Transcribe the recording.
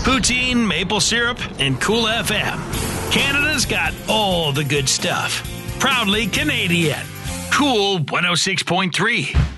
poutine, maple syrup, and Cool FM. Canada's got all the good stuff. Proudly Canadian. Cool 106.3.